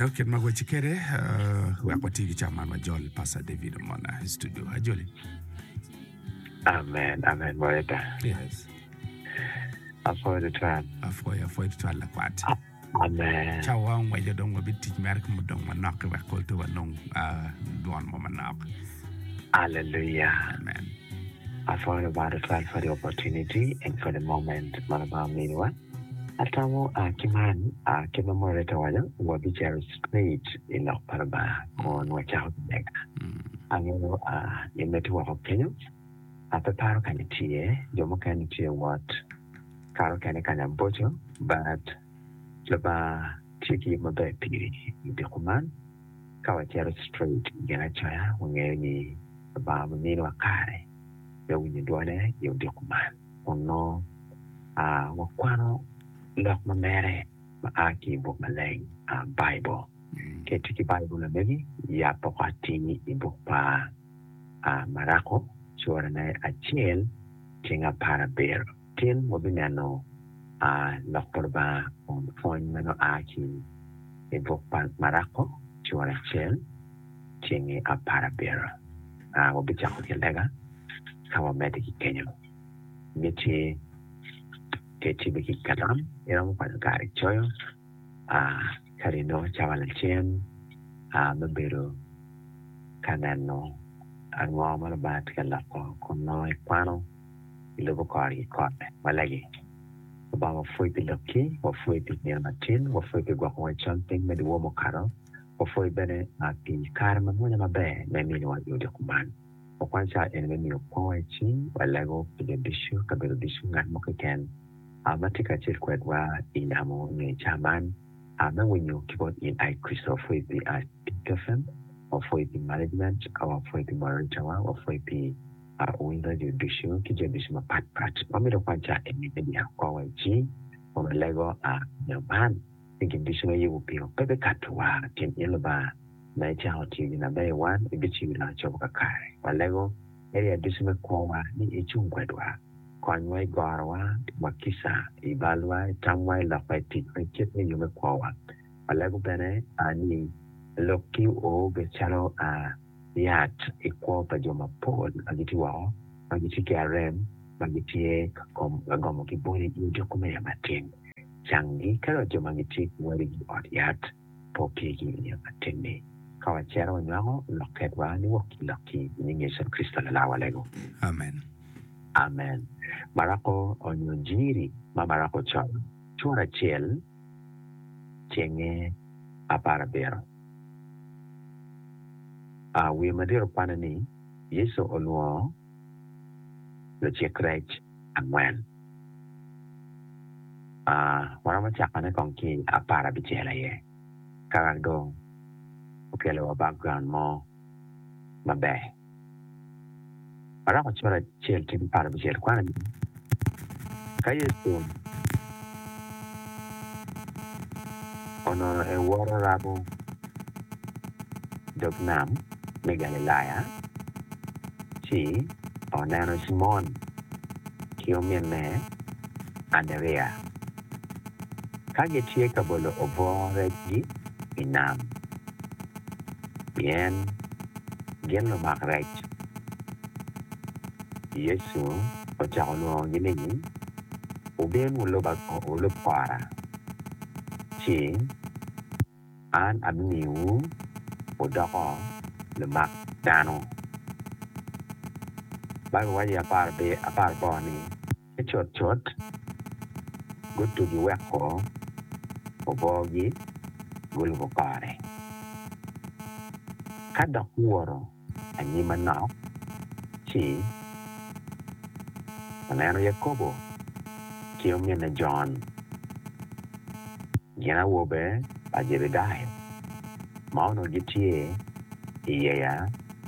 no ket magweche kere wakwati gi chaman wa Joel Pastor David Mona studio Joel. Amen Moreta. Yes. Afoy to la kwat. Amen. Chawa wa jodong wa biti merk mo dong wa nok wa kolto wa nong duan mo manok. Hallelujah. Amen. Afoy about for the opportunity and for the moment manaba minwa. Atamo kiman kema Moreta wala wa bicharo straight ila paraba on wa chao dega. Angelo yemetu wa Kenya. Apeparo kanitie jomo kanitie what karo kanya bocho but laba tiki mabe piri ndikuman kawa tiaro straight gena chaya wangeni ba mnini wakare ya winduane ya ndikuman ono wakwano lok mamere maaki book maleng Bible ketiki Bible na megi ya pokatini ibuk pa Marako suara na achiel tinga para bero tin mobinano lokporba on phone mano aki evok Marako suara achiel tinga para bero wobichako kilega kawa mediki Kenya miti keti biki kalam iramu panagari choyo karino chavala chien mabero kanano angwa malabat kalako kono ikwano ilubo kari kote malagi baba foi piloki wa foi piknir matin wa foi pe gwakwa chanting medi womo karo wa foi bene pi karma mwana mabe memini wa yudi kuman wa kwanza enemi kwa chi wa lego pide bishu kabelo bishu ngat mokiken matika chirkwedwa inamo ni chaman wenyo kibot in I Christopher pi Peterson of the management or for the Maritawa or for the window distribution kijabishima pat mamiro kwanza media kwa chi or lego yaman ingindishima yupio pepe katwa tim yeloba na chauti na bay one ibichi na choka kare wa lego area dishima kwa ni ichungwedwa kwanwa garwa makisa ibalwa tamwa la pati kete yume kwa wa lego bene ani Loki o bechalo yat ikwo pa joma pol agiti wao agiti KRM agiti gomo kibori jokome ya matin changi karo joma agiti wari ot yat popiki ya matini kawa chero nyango loketwa ni loki ni Yesu Kristo la lego. Amen Marako onyonjiri Marako chora chel chenge apara bero we madero panani Yesu olwo le chekrech angwen warama chakane konki apara bichela ye karando okele wa background mo mabe warama chora chel tim para bichel kwana Yesu ono e woro rabo dognam me Galilaya si onano Simon kiomene Andrea kage tie kabolo obore gi inam bien genlo makrech Yesu ochakono ngini uben uloba para si an abniu odako le mak dano ba waji apar boni chot gutu gi weko obogi gulu kare kada huoro anyima na chi anano Yakobo kiomene John gina wobe Jebedayo maono gitie iya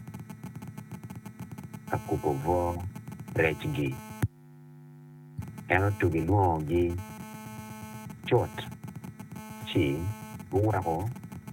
akupovo rechgi eno tugi luongi chot chi uwako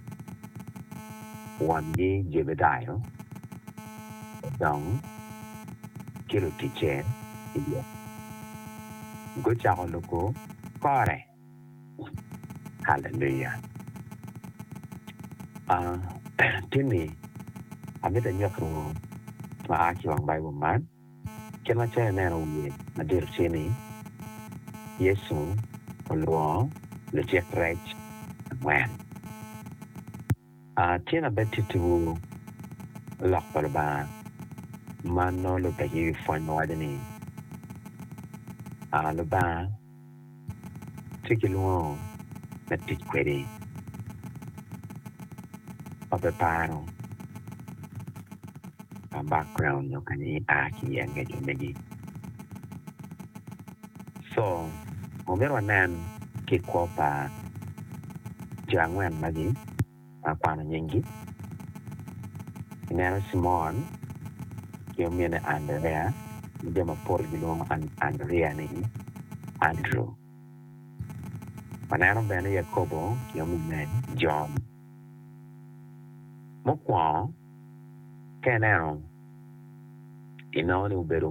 wangi Jebedayo dong kilo tichen iya gochako loko kore. Hallelujah. Tini amita nyakru ma aki wang Bible man kena cha neno wiye madir chini Yesu oluo le chek rech man tina betitu lok palba mano lo bagi fon wadani lo ba tikiluo na tikwedi paro background no kani aki yangejo negi so omero nan kikopa jangwan magi apana nyingi nana Simon kiomene Andrea jama por bilong Andrea ni Andrew panaro bene Yakobo kiomene John mokwa kenao inoni uberu